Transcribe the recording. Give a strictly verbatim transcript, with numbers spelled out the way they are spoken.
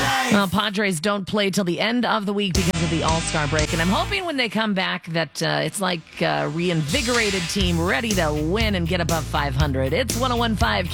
Well, Padres don't play till the end of the week because of the All-Star break, and I'm hoping when they come back that uh, it's like a reinvigorated team ready to win and get above five hundred. It's one oh one point five